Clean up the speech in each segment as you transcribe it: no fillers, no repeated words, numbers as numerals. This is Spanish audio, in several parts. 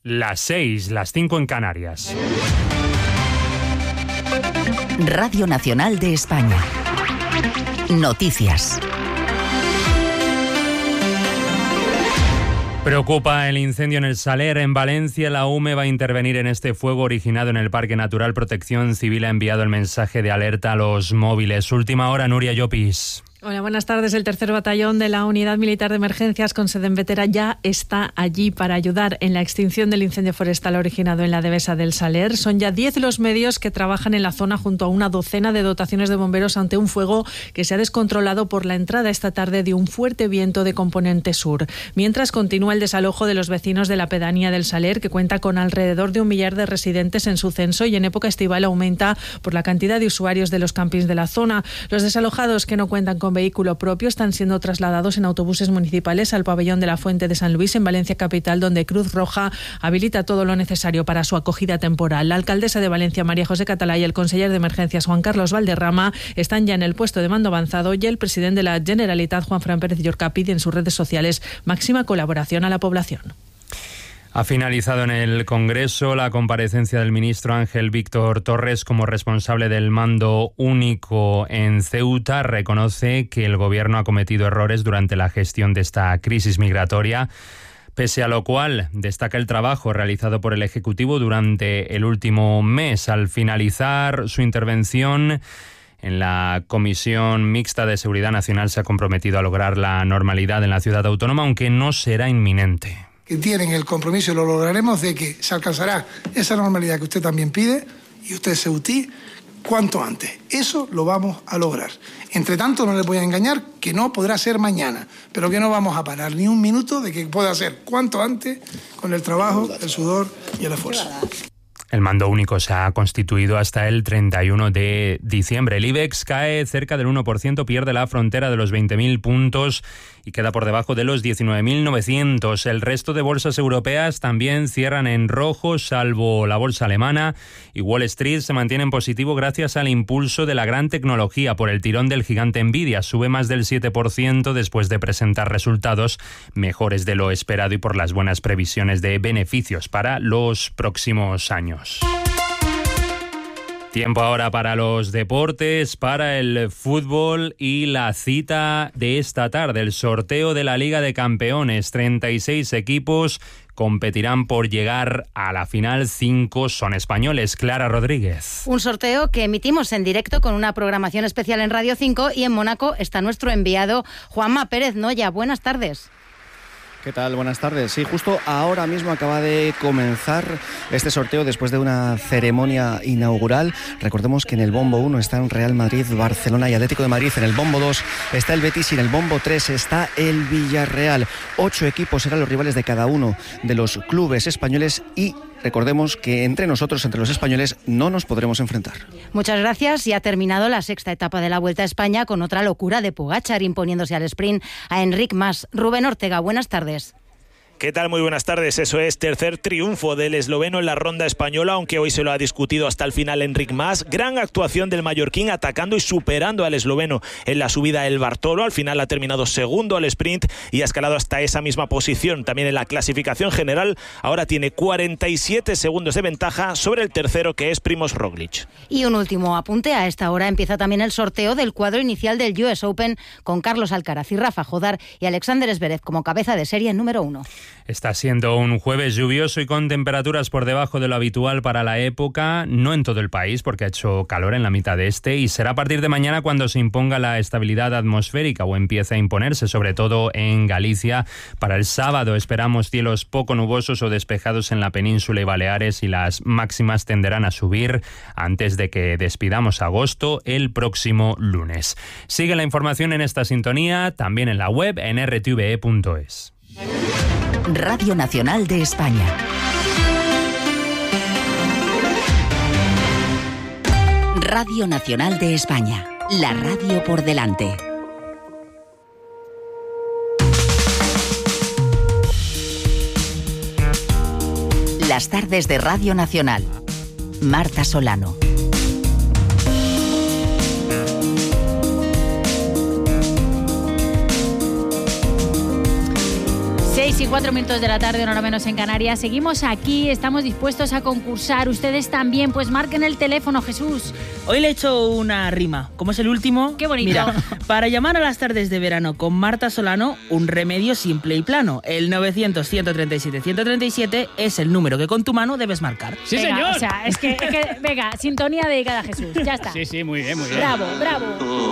las 6, las 5 en Canarias. Radio Nacional de España. Noticias. Preocupa el incendio en el Saler, en Valencia. La UME va a intervenir en este fuego originado en el Parque Natural. Protección Civil ha enviado el mensaje de alerta a los móviles. Última hora, Nuria Llopis. Hola, buenas tardes. El 3er Batallón de la Unidad Militar de Emergencias con sede en Bétera ya está allí para ayudar en la extinción del incendio forestal originado en la Devesa del Saler. Son ya 10 los medios que trabajan en la zona junto a una docena de dotaciones de bomberos ante un fuego que se ha descontrolado por la entrada esta tarde de un fuerte viento de componente sur. Mientras continúa el desalojo de los vecinos de la pedanía del Saler, que cuenta con alrededor de 1 millar de residentes en su censo y en época estival aumenta por la cantidad de usuarios de los campings de la zona. Los desalojados que no cuentan con vehículo propio están siendo trasladados en autobuses municipales al pabellón de la Fuente de San Luis en Valencia capital, donde Cruz Roja habilita todo lo necesario para su acogida temporal. La alcaldesa de Valencia, María José Catalá, y el conseller de Emergencias, Juan Carlos Valderrama, están ya en el puesto de mando avanzado, y el presidente de la Generalitat, Juanfran Pérez Llorca, pide en sus redes sociales máxima colaboración a la población. Ha finalizado en el Congreso la comparecencia del ministro Ángel Víctor Torres como responsable del mando único en Ceuta. Reconoce que el gobierno ha cometido errores durante la gestión de esta crisis migratoria, pese a lo cual destaca el trabajo realizado por el Ejecutivo durante el último mes. Al finalizar su intervención en la Comisión Mixta de Seguridad Nacional, se ha comprometido a lograr la normalidad en la ciudad autónoma, aunque no será inminente. Que tienen el compromiso, y lo lograremos, de que se alcanzará esa normalidad que usted también pide, y usted ceutí, cuanto antes. Eso lo vamos a lograr. Entre tanto, no les voy a engañar que no podrá ser mañana, pero que no vamos a parar ni un minuto de que pueda ser cuanto antes, con el trabajo, el sudor y el esfuerzo. El mando único se ha constituido hasta el 31 de diciembre. El IBEX cae cerca del 1%, pierde la frontera de los 20.000 puntos y queda por debajo de los 19.900. El resto de bolsas europeas también cierran en rojo, salvo la bolsa alemana, y Wall Street se mantiene en positivo gracias al impulso de la gran tecnología por el tirón del gigante Nvidia. Sube más del 7% después de presentar resultados mejores de lo esperado y por las buenas previsiones de beneficios para los próximos años. Tiempo ahora para los deportes, para el fútbol y la cita de esta tarde, el sorteo de la Liga de Campeones. 36 equipos competirán por llegar a la final, 5 son españoles. Clara Rodríguez. Un sorteo que emitimos en directo con una programación especial en Radio 5, y en Mónaco está nuestro enviado Juanma Pérez Noya. Buenas tardes. ¿Qué tal? Buenas tardes. Sí, justo ahora mismo acaba de comenzar este sorteo después de una ceremonia inaugural. Recordemos que en el bombo 1 están Real Madrid, Barcelona y Atlético de Madrid. En el bombo 2 está el Betis y en el bombo 3 está el Villarreal. 8 equipos serán los rivales de cada uno de los clubes españoles, y recordemos que entre nosotros, entre los españoles, no nos podremos enfrentar. Muchas gracias. Y ha terminado la sexta etapa de la Vuelta a España con otra locura de Pogačar, imponiéndose al sprint a Enric Mas. Rubén Ortega, buenas tardes. ¿Qué tal? Muy buenas tardes. Eso es, tercer triunfo del esloveno en la ronda española, aunque hoy se lo ha discutido hasta el final Enric Mas. Gran actuación del mallorquín, atacando y superando al esloveno en la subida El Bartolo. Al final ha terminado segundo al sprint y ha escalado hasta esa misma posición. También en la clasificación general ahora tiene 47 segundos de ventaja sobre el tercero, que es Primož Roglič. Y un último apunte: a esta hora empieza también el sorteo del cuadro inicial del US Open, con Carlos Alcaraz y Rafa Jodar y Alexander Zverev como cabeza de serie número 1. Está siendo un jueves lluvioso y con temperaturas por debajo de lo habitual para la época, no en todo el país porque ha hecho calor en la mitad este, y será a partir de mañana cuando se imponga la estabilidad atmosférica, o empiece a imponerse, sobre todo en Galicia. Para el sábado esperamos cielos poco nubosos o despejados en la península y Baleares, y las máximas tenderán a subir antes de que despidamos agosto el próximo lunes. Sigue la información en esta sintonía, también en la web en rtve.es. Radio Nacional de España. Radio Nacional de España. La radio por delante. Las tardes de Radio Nacional. Marta Solano. 6:04 de la tarde, una hora menos en Canarias. Seguimos aquí, estamos dispuestos a concursar. Ustedes también, pues marquen el teléfono, Jesús. Hoy le he hecho una rima. Como es el último... Qué bonito. Mira, para llamar a las tardes de verano con Marta Solano, un remedio simple y plano. El 900-137-137 es el número que con tu mano debes marcar. ¡Sí, Venga, señor! O sea, es que, venga, sintonía dedicada a Jesús. Ya está. Sí, muy bien, muy bien. Bravo, bravo.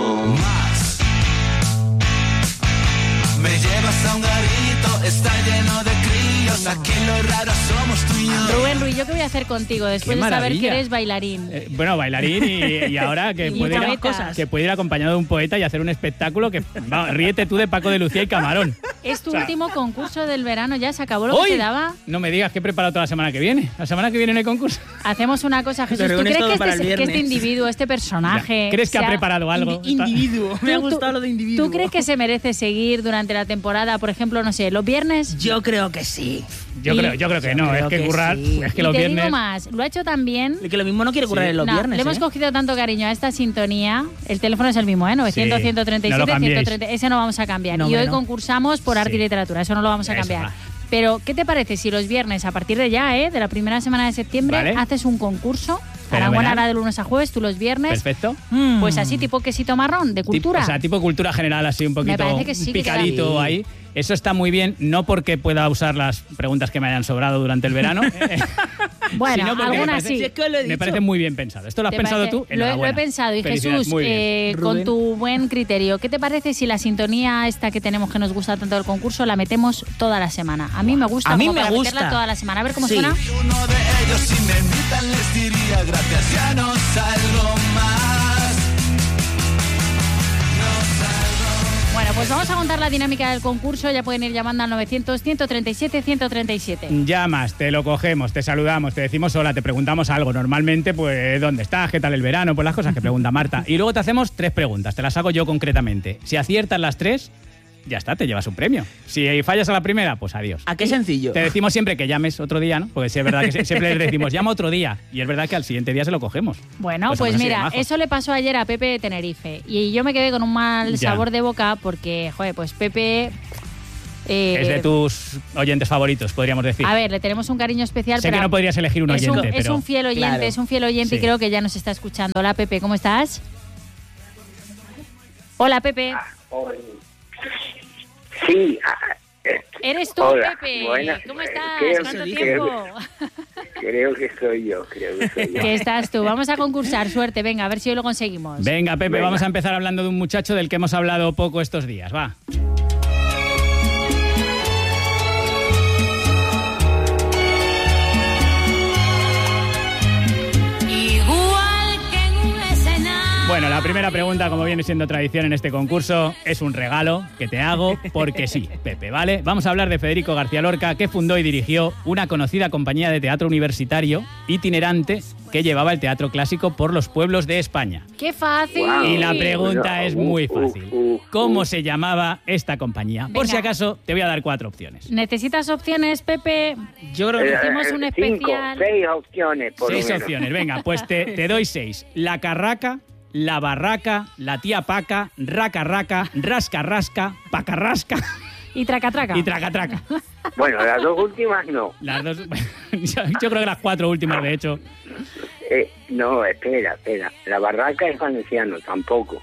Me llevas a un garito, está lleno de críos, aquí lo raro somos tú y yo. Rubén Ruiz, ¿yo qué voy a hacer contigo después ¡Qué de saber maravilla! que eres bailarín? Bueno, bailarín y ahora que, Y puede poeta. que puede ir acompañado de un poeta y hacer un espectáculo que... ríete tú de Paco de Lucía y Camarón. Es tu O sea, último concurso del verano, ya se acabó lo que ¡Hoy! te daba. No me digas que he preparado toda la semana que viene. La semana que viene no hay concurso. Hacemos una cosa, Jesús. ¿Tú reúnes crees todo que para el este viernes. individuo, este personaje... ¿Crees que ha sea- preparado algo? Individuo. Me ha ¿Tú- gustado lo de individuo. ¿Tú crees que se merece seguir durante la temporada, por ejemplo, no sé, los viernes? Yo creo que sí. Yo creo que no. creo Es que que currar... sí. Es que Y los te viernes... digo más, lo ha hecho tan bien... Que lo mismo no quiere currar Sí. en los No, viernes, le hemos ¿eh? cogido tanto cariño a esta sintonía. El teléfono es el mismo, ¿eh? 900, Sí. 137, No lo cambiéis. 130. Ese no vamos a cambiar. No, y hombre, hoy no. concursamos por arte y Sí. literatura. Eso no lo vamos a Eso cambiar. va. Pero, ¿qué te parece si los viernes, a partir de ya, de la primera semana de septiembre, Vale. haces un concurso? Fenomenal. Aranguana hará de lunes a jueves, tú los viernes. Perfecto. Pues así, tipo quesito marrón, de cultura. O sea, tipo cultura general, así un poquito parece que sí, un que queda picadito bien. ahí. Eso está muy bien, no porque pueda usar las preguntas que me hayan sobrado durante el verano, Bueno, sino porque algunas me parece, sí. Es que lo he me dicho. parece muy bien pensado. ¿Esto lo has ¿Te pensado parece? tú? Lo he Enhorabuena. pensado. Y Felicidades, Jesús, muy bien. con Rubén. tu buen criterio, ¿qué te parece si la sintonía esta que tenemos que nos gusta tanto del concurso la metemos toda la semana? A mí me gusta, A mí como me para gusta. meterla toda la semana. A ver cómo Sí. suena. Y uno de ellos si me invitan les diría gracias, ya no salgo más. Bueno, pues vamos a contar la dinámica del concurso. Ya pueden ir llamando al 900-137-137. Llamas, te lo cogemos, te saludamos, te decimos hola, te preguntamos algo. Normalmente, pues, ¿dónde estás? ¿Qué tal el verano? Pues las cosas que pregunta Marta. Y luego te hacemos 3 preguntas, te las hago yo concretamente. Si aciertas las 3, ya está, te llevas un premio. Si fallas a la primera, pues adiós. ¿A qué sencillo? Te decimos siempre que llames otro día, ¿no? Porque sí, es verdad que siempre le decimos, llama otro día. Y es verdad que al siguiente día se lo cogemos. Bueno, Pues pues hombre, sí, mira, majo. eso le pasó ayer a Pepe de Tenerife. Y yo me quedé con un mal Ya. sabor de boca porque, joder, pues Pepe... Es de tus oyentes favoritos, podríamos decir. A ver, le tenemos un cariño especial. Sé pero que no podrías elegir un oyente, es pero... un fiel oyente, Claro. es un fiel oyente y Sí. creo que ya nos está escuchando. Hola, Pepe, ¿cómo estás? Hola, Pepe. Sí. ¿Eres tú, Hola, Pepe? buenas. ¿Cómo estás? Creo- ¿Cuánto creo- tiempo? Creo que soy yo, Que estás tú. Vamos a concursar, suerte. Venga, a ver si hoy lo conseguimos. Venga, Pepe, Venga. vamos a empezar hablando de un muchacho del que hemos hablado poco estos días, va. Igual que en un escenario. Bueno, la primera pregunta, como viene siendo tradición en este concurso, es un regalo que te hago porque sí, Pepe, ¿vale? Vamos a hablar de Federico García Lorca, que fundó y dirigió una conocida compañía de teatro universitario itinerante que llevaba el teatro clásico por los pueblos de España. ¡Qué fácil! Guau. Y la pregunta Bueno, es muy fácil. ¿Cómo se llamaba esta compañía? Por Venga. si acaso, te voy a dar 4 opciones. ¿Necesitas opciones, Pepe? Yo creo que Hicimos un 5, especial. 6 opciones por lo 6 menos. opciones, venga, pues te doy 6. La carraca, la barraca, la tía paca, raca raca, rasca rasca, pacarrasca Y traca, traca. y traca traca. Bueno, las dos últimas no. Las dos, yo creo que las 4 últimas, de hecho. No, espera. La barraca es valenciano, tampoco.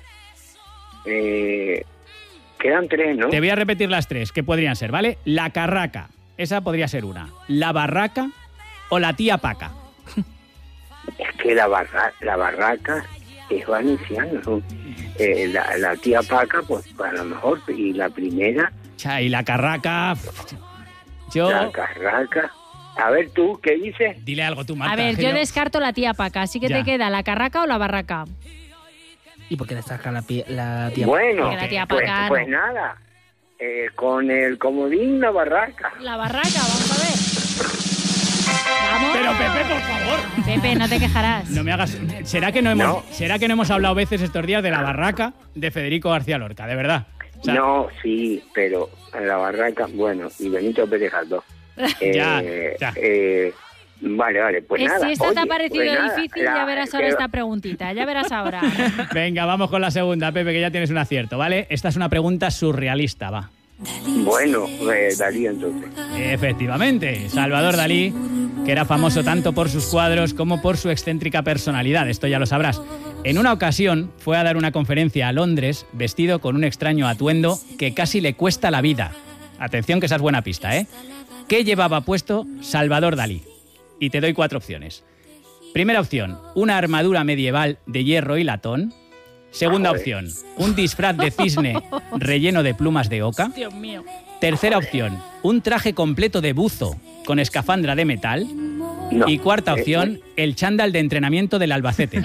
Quedan 3, ¿no? Te voy a repetir las 3, que podrían ser, ¿vale? La carraca, esa podría ser una. La barraca o la tía paca. Es que la barraca es valenciano, ¿no? La tía Paca, pues a lo mejor. Y la primera, Cha, y la carraca... Yo... la carraca. A ver tú, ¿qué dices? Dile algo tú, Marta. A ver, que yo no- descarto la tía Paca. Así que Ya. te queda la carraca o la barraca. ¿Y por qué destaca la tía? Bueno, Porque la tía pues, Paca pues no. nada. Con el comodín, la barraca. La barraca, vamos a ver. ¡Vamos! Pero Pepe, por favor. Pepe, no te quejarás. No me hagas... ¿Será que no hemos hablado veces estos días de la barraca de Federico García Lorca? De verdad. O sea, No, sí, pero la barraca, bueno, y Benito Pérez Galdós. Ya. Vale, pues nada. Si esta te ha oye, parecido pues nada, difícil, ya verás ahora esta preguntita. Ya verás ahora. Venga, vamos con la segunda, Pepe, que ya tienes un acierto, ¿vale? Esta es una pregunta surrealista, va. Bueno, Dalí entonces. Efectivamente, Salvador Dalí, que era famoso tanto por sus cuadros como por su excéntrica personalidad, esto ya lo sabrás. En una ocasión fue a dar una conferencia a Londres vestido con un extraño atuendo que casi le cuesta la vida. Atención que esa es buena pista, ¿eh? ¿Qué llevaba puesto Salvador Dalí? Y te doy 4 opciones. Primera opción, una armadura medieval de hierro y latón. Segunda opción, un disfraz de cisne relleno de plumas de oca. Dios mío. Tercera opción, un traje completo de buzo con escafandra de metal. No. Y cuarta opción, el chándal de entrenamiento del Albacete.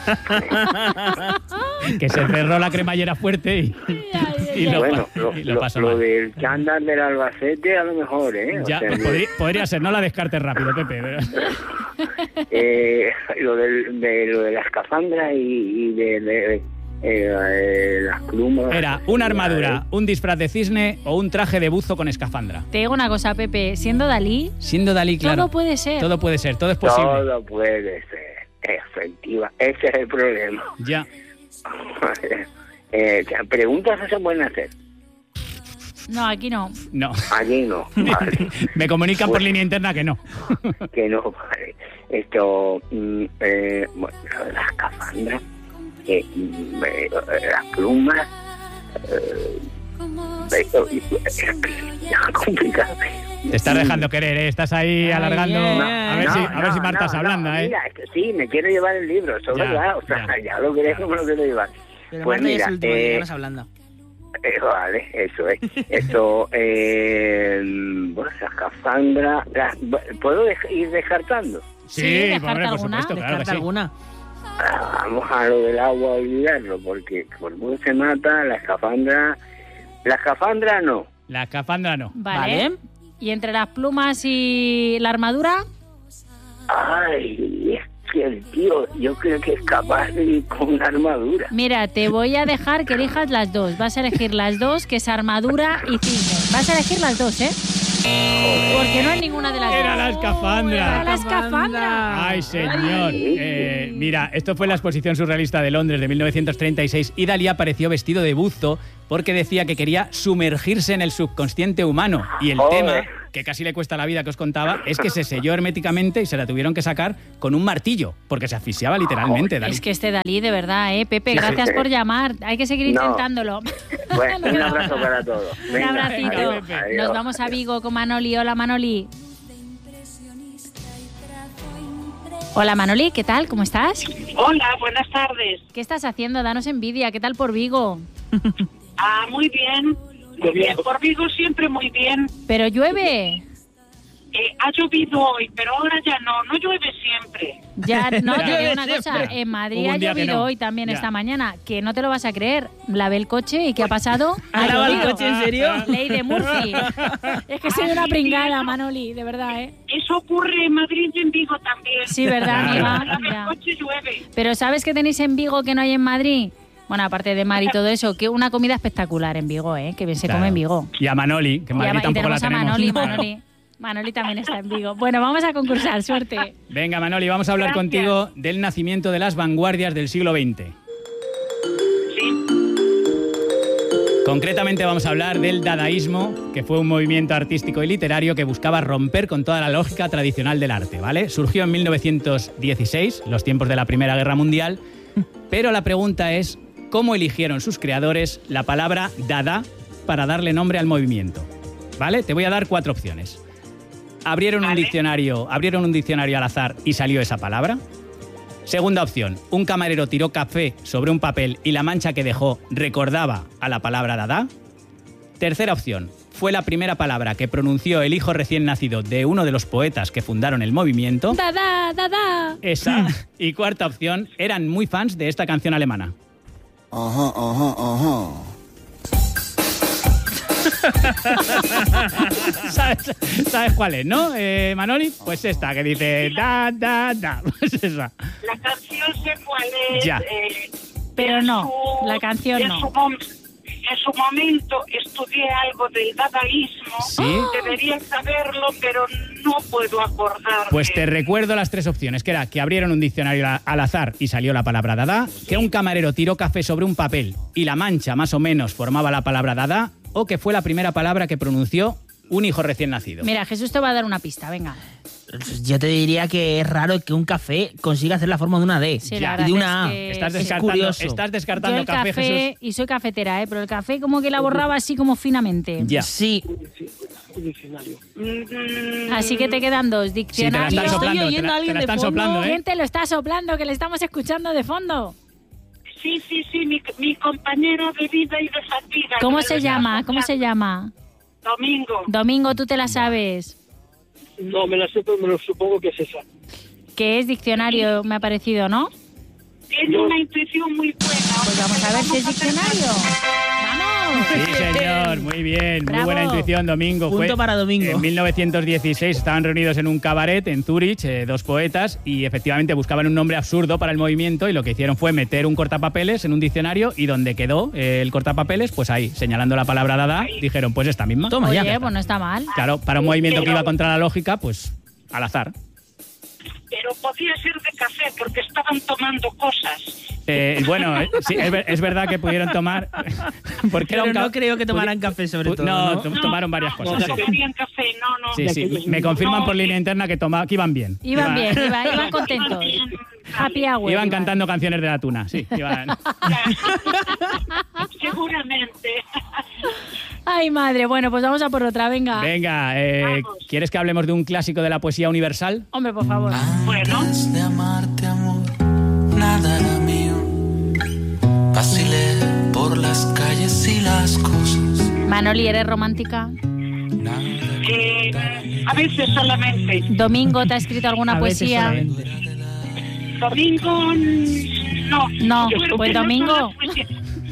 Que se cerró la cremallera fuerte y lo pasó mal. Lo del chándal del Albacete a lo mejor, ¿eh? Ya, o sea, podría ser, no la descartes rápido, Pepe. Pero... lo de la escafandra y de las plumas. Era una armadura, un disfraz de cisne o un traje de buzo con escafandra. Te digo una cosa, Pepe, siendo Dalí, Claro. todo puede ser. Todo puede ser, todo es posible. Todo puede ser, efectiva. Ese es el problema. Ya. Preguntas se pueden hacer. No, aquí no. No. Allí no. Vale. Me comunican por línea interna que no. Que no, vale. Esto, bueno, la escafandra, las plumas, complicado. Te estás dejando querer, ¿eh? Estás ahí alargando. A ver si Marta se ablanda, ¿eh? Mira, es que sí, me quiero llevar el libro, eso es verdad. O sea, ya lo querés, no me lo quiero llevar. Pero pues Marta mira, ya es el último día, no se hablando. Vale, eso es. Esto, bueno, la escafandra. ¿Puedo ir descartando? Sí, descarta por alguna. supuesto, claro que sí. alguna. Vamos a lo del agua a olvidarlo, porque por mucho se mata, la escafandra no. La escafandra no. Vale. ¿Y entre las plumas y la armadura? Ay, es que el tío, yo creo que es capaz de ir con una armadura. Mira, te voy a dejar que elijas las dos. Vas a elegir las dos, que es armadura y cisne. Vas a elegir las dos, ¿eh? Porque no hay ninguna de las dos. Era la escafandra. Era la escafandra. Ay, señor. Mira, esto fue en la exposición surrealista de Londres de 1936 y Dalí apareció vestido de buzo porque decía que quería sumergirse en el subconsciente humano. Y el tema, que casi le cuesta la vida que os contaba, es que se selló herméticamente y se la tuvieron que sacar con un martillo, porque se asfixiaba literalmente, Dalí. Es que este Dalí, de verdad, Pepe, gracias por llamar. Hay que seguir intentándolo. Bueno, un abrazo para todos. Un abracito. Adiós. Nos vamos a Vigo con Manoli. Hola, Manoli. Hola, Manoli, ¿qué tal? ¿Cómo estás? Hola, buenas tardes. ¿Qué estás haciendo? Danos envidia. ¿Qué tal por Vigo? Muy bien. Muy bien. Por Vigo siempre muy bien. ¿Pero llueve? Ha llovido hoy, pero ahora ya no llueve siempre. Ya, no, te digo una cosa, en Madrid Hubo ha un día que llovido no. hoy también Ya. esta mañana, que no te lo vas a creer. Lavé el coche y ¿qué ha pasado? ¿Ha lavado el llovido. coche, en serio? Ley de Murphy. Es que soy una pringada, Manoli, de verdad, Eso ocurre en Madrid y en Vigo también. Sí, ¿verdad, amiga? Lavé Ya. el coche y llueve. Pero ¿sabes qué tenéis en Vigo que no hay en Madrid? Bueno, aparte de mar y todo eso, que una comida espectacular en Vigo, que bien se Claro. come en Vigo. Y a Manoli, que en Y Madrid tampoco la tenemos a tenemos. Manoli también está en Vigo. Bueno, vamos a concursar, suerte. Venga, Manoli, vamos a hablar Gracias. contigo del nacimiento de las vanguardias del siglo XX. Concretamente vamos a hablar del dadaísmo, que fue un movimiento artístico y literario que buscaba romper con toda la lógica tradicional del arte, ¿vale? Surgió en 1916, los tiempos de la Primera Guerra Mundial, pero la pregunta es, ¿cómo eligieron sus creadores la palabra dada para darle nombre al movimiento? ¿Vale? Te voy a dar 4 opciones. ¿Abrieron un diccionario al azar y salió esa palabra? Segunda opción, un camarero tiró café sobre un papel y la mancha que dejó recordaba a la palabra dada. Tercera opción, fue la primera palabra que pronunció el hijo recién nacido de uno de los poetas que fundaron el movimiento. ¡Dada, dada! Esa. Y cuarta opción, eran muy fans de esta canción alemana. ¿Sabes cuál es, no, Manoli? Pues esta, que dice da, da, da. Pues esa. La canción sé cuál es. Ya. Pero no, la canción no. En su momento estudié algo del dadaísmo. ¿Sí? Debería saberlo, pero no puedo acordarme. Pues te recuerdo las 3 opciones, que era que abrieron un diccionario al azar y salió la palabra dada, que un camarero tiró café sobre un papel y la mancha más o menos formaba la palabra dada, o que fue la primera palabra que pronunció un hijo recién nacido? Mira, Jesús te va a dar una pista, venga. Yo te diría que es raro que un café consiga hacer la forma de una D Sí, y la de verdad una A. es que Estás es descartando, curioso. estás Yo descartando el café, Jesús. y soy cafetera, pero el café como que la borraba así como finamente. Ya. Sí. Así que te quedan dos. Sí, te la Diccionario. están soplando, oyendo te la- a alguien te la de están fondo. soplando, ¿eh? ¿Quién te lo está soplando que le estamos escuchando de fondo? Sí, mi compañero de vida y de fatiga. ¿Cómo Que se me llama? está ¿Cómo se llama? Domingo. Domingo, tú te la sabes. No, me la sé, pero me lo supongo que es esa. Que es diccionario, me ha parecido, ¿no? Tiene una intuición muy buena. Pues vamos a ver si es diccionario. ¡Vamos! Sí, señor, muy bien, Bravo. muy buena intuición, Domingo. Punto para Domingo. En 1916 estaban reunidos en un cabaret en Zúrich, dos poetas, y efectivamente buscaban un nombre absurdo para el movimiento y lo que hicieron fue meter un cortapapeles en un diccionario y donde quedó el cortapapeles, pues ahí, señalando la palabra dada, dijeron, pues esta misma. Toma Oye, ya. pues no está mal. Claro, para un movimiento que iba contra la lógica, pues al azar. Pero podía ser de café porque estaban tomando cosas. Bueno, sí, es verdad que pudieron tomar... porque era Pero un ca- no creo que tomaran café sobre todo. No, ¿no? tomaron varias cosas. No Sí. tomarían café, no. Sí, sí. Me confirman por línea interna que iban bien. Iban bien, iban contentos. Happy hour. Iban cantando canciones de la tuna, sí. Iban. Seguramente. Ay, madre. Bueno, pues vamos a por otra, venga. Venga, ¿quieres que hablemos de un clásico de la poesía universal? Hombre, por favor. Bueno. Antes de amarte, amor, nada era mío. Vacilé por las calles y las cosas. Manoli, ¿eres romántica? A veces solamente. Domingo, ¿te ha escrito alguna A veces poesía? solamente. Domingo, no. No, Yo creo pues que no Domingo. son las poesías.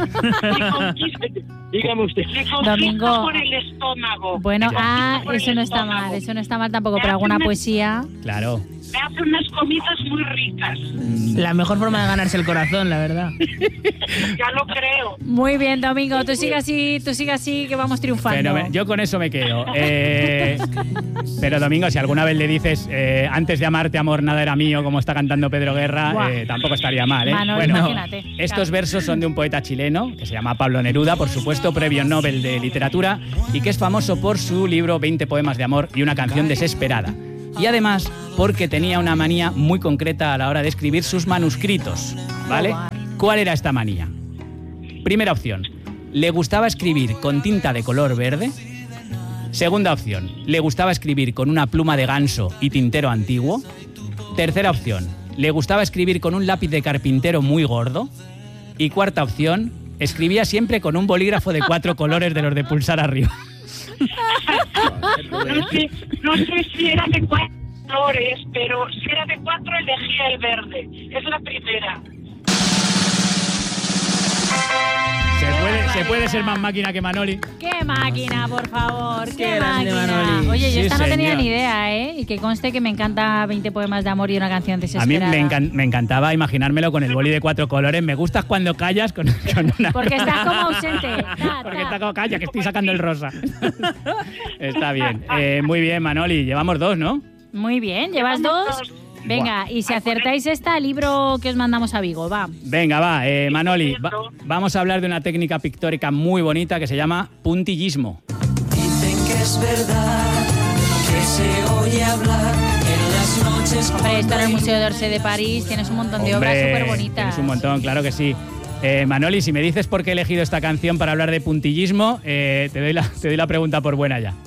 Dígame usted. Le conquista Domingo. por el estómago. Bueno, Le conquista por eso el no está estómago. mal, eso no está mal tampoco, pero alguna poesía. Claro. Me hace unas comidas muy ricas. La mejor forma de ganarse el corazón, la verdad. Ya lo creo. Muy bien, Domingo, tú sigue así, que vamos triunfando. Pero yo con eso me quedo. Pero Domingo, si alguna vez le dices antes de amarte, amor, nada era mío, como está cantando Pedro Guerra, Buah. Tampoco estaría mal. Manolo, Bueno, imagínate. estos versos son de un poeta chileno que se llama Pablo Neruda, por supuesto, premio Nobel de Literatura, y que es famoso por su libro 20 poemas de amor y una canción desesperada. Y además porque tenía una manía muy concreta a la hora de escribir sus manuscritos, ¿vale? ¿Cuál era esta manía? Primera opción, le gustaba escribir con tinta de color verde. Segunda opción, le gustaba escribir con una pluma de ganso y tintero antiguo. Tercera opción, le gustaba escribir con un lápiz de carpintero muy gordo. Y cuarta opción, escribía siempre con un bolígrafo de 4 colores de los de pulsar arriba. No sé si era de 4 colores, pero si era de 4 elegía el verde. Es la primera. Se puede ser más máquina que Manoli. ¡Qué máquina, por favor! ¡Qué grande, máquina! Manoli. Oye, yo Sí, esta no tenía señor. ni idea, ¿eh? Y que conste que me encanta 20 poemas de amor y una canción A mí desesperada. me encantaba imaginármelo con el boli de 4 colores. Me gustas cuando callas con una... Porque estás como ausente. Porque está como calla, que estoy sacando el rosa. Está bien. Muy bien, Manoli. Llevamos 2, ¿no? Muy bien, ¿llevas 2? Venga, y si acertáis esta, libro que os mandamos a Vigo, va. Venga, va, Manoli. Vamos a hablar de una técnica pictórica muy bonita que se llama puntillismo. Dicen que es verdad, que se oye hablar en las noches. Hombre, esto en el Museo d'Orsay de París tienes un montón de obras Hombre, súper bonitas. Tienes un montón, claro que sí. Manoli, si me dices por qué he elegido esta canción para hablar de puntillismo, te doy la pregunta por buena ya.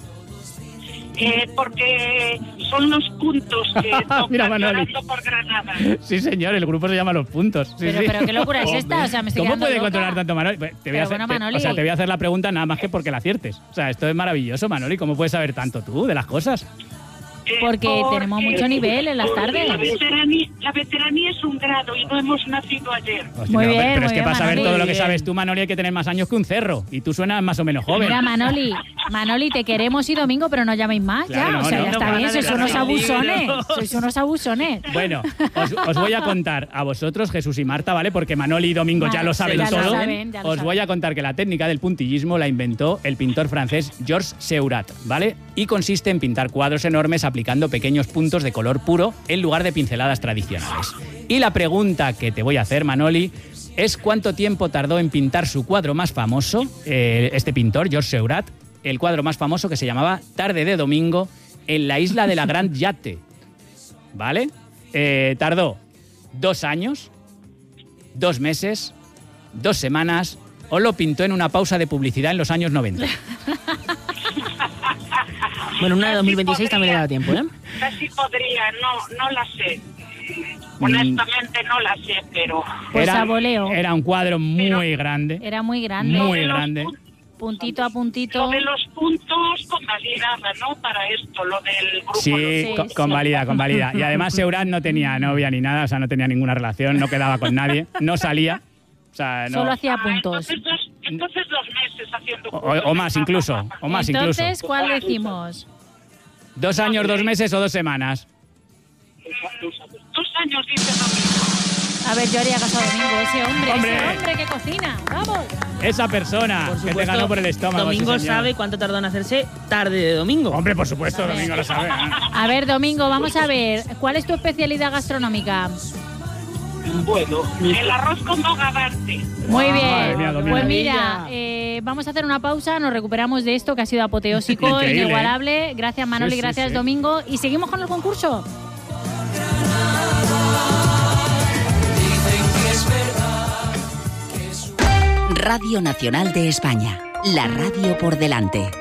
Porque son los puntos que Mira, tocan Manoli. Llorando por Granada. Sí, señor, el grupo se llama Los Puntos. Sí, Pero, sí. pero qué locura es esta, o sea, me estoy ¿Cómo quedando puede loca. controlar tanto Manoli? Te voy Pero a hacer, bueno, Manoli. te voy a hacer la pregunta nada más que porque la aciertes. O sea, esto es maravilloso, Manoli. ¿Cómo puedes saber tanto tú de las cosas? Porque tenemos mucho nivel en las tardes. La veteranía es un grado y no hemos nacido ayer. Hostia, Muy pero, bien, pero es muy que bien, para saber Manoli. todo lo que Bien. sabes tú, Manoli, hay que tener más años que un cerro. Y tú suenas más o menos joven. Mira, Manoli, te queremos y Domingo, pero no llaméis más, Claro, ya. no, O sea, no, ya no está van bien, a sois dejar unos de abusones. libros. Sois unos abusones. Bueno, os voy a contar a vosotros, Jesús y Marta, ¿vale? Porque Manoli y Domingo ya Vale, lo saben ya lo todo. saben, ya lo Os voy a contar que la técnica del puntillismo la inventó el pintor francés Georges Seurat, ¿vale? Y consiste en pintar cuadros enormes aplicando pequeños puntos de color puro en lugar de pinceladas tradicionales. Y la pregunta que te voy a hacer, Manoli, es cuánto tiempo tardó en pintar su cuadro más famoso, este pintor, Georges Seurat, el cuadro más famoso que se llamaba Tarde de Domingo, en la isla de la Gran Yatte. ¿Vale? Tardó 2 años, 2 meses, 2 semanas, o lo pintó en una pausa de publicidad en los años 90. Bueno, una de 2026 también le da tiempo, ¿eh? Casi podría, no la sé. Honestamente no la sé, pero... Pues a voleo. Era un cuadro muy grande. Era muy grande. Muy grande. Puntito a puntito. Lo de los puntos convalidaba, ¿no? Para esto, lo del grupo. Sí, convalida. Y además Seurat no tenía novia ni nada, o sea, no tenía ninguna relación, no quedaba con nadie, no salía. O sea, no. Solo hacía puntos. Entonces 2 meses haciendo o más incluso. Entonces, ¿cuál decimos? 2 años, 2 meses o 2 semanas. 2 años, dice Domingo. A ver, yo haría caso a Domingo, ese hombre que cocina. ¡Vamos! Esa persona que te ganó por el estómago. Domingo sabe cuánto tardó en hacerse Tarde de Domingo. Hombre, por supuesto, Domingo lo sabe. A ver, Domingo, vamos a ver. ¿Cuál es tu especialidad gastronómica? Bueno, el arroz con bogavante. Muy bien. Madre mía, Domingo. Pues mira, vamos a hacer una pausa, nos recuperamos de esto que ha sido apoteósico, Increíble, inigualable. Gracias, Manoli, Sí, gracias, sí. Domingo. Y seguimos con el concurso. Radio Nacional de España. La radio por delante.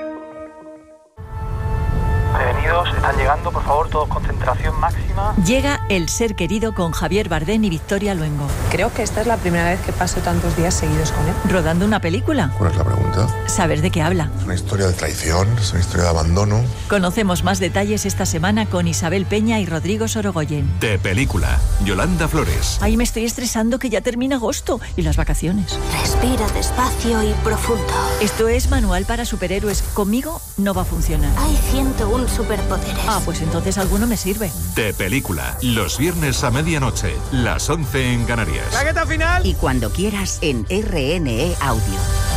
Prevenidos, están llegando, por favor, todos concentración máxima. Llega El ser querido con Javier Bardem y Victoria Luengo. Creo que esta es la primera vez que paso tantos días seguidos con él. ¿Rodando una película? ¿Cuál es la pregunta? ¿Sabes de qué habla? Es una historia de traición, es una historia de abandono. Conocemos más detalles esta semana con Isabel Peña y Rodrigo Sorogoyen. De película, Yolanda Flores. Ay, me estoy estresando que ya termina agosto y las vacaciones. Respira despacio y profundo. Esto es Manual para Superhéroes. Conmigo no va a funcionar. Hay 101 superpoderes. Ah, pues entonces alguno me sirve. De película, los viernes a medianoche, las 11 en Canarias. ¡Claqueta final! Y cuando quieras en RNE Audio.